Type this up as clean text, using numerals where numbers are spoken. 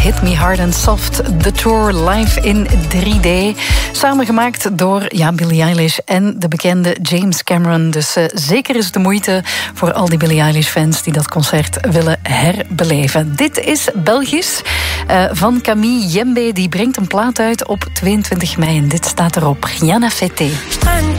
Hit Me Hard and Soft. The Tour live in 3D. Samengemaakt door Billie Eilish en de bekende James Cameron. Dus zeker is het de moeite voor al die Billie Eilish-fans die dat concert willen herbeleven. Dit is Belgisch van Camille Jembe. Die brengt een plaat uit op 22 mei en dit staat erop. Rien à fêter.